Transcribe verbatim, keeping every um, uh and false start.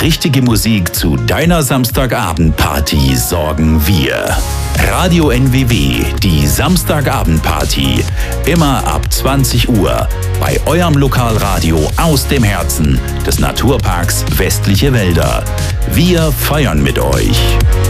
richtige Musik zu deiner Samstagabendparty sorgen wir. Radio N W W, die Samstagabendparty. Immer ab zwanzig Uhr bei eurem Lokalradio aus dem Herzen des Naturparks Westliche Wälder. Wir feiern mit euch.